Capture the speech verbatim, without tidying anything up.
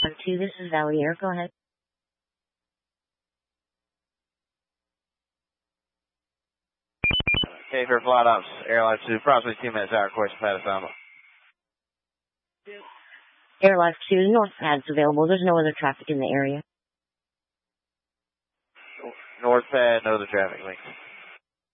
two, this is Valley Air. Go ahead. Okay, for flight ops, Airline two, approximately two minutes out, request pad assignment. Airline two, north pad's available. There's no other traffic in the area. North pad, no other traffic links.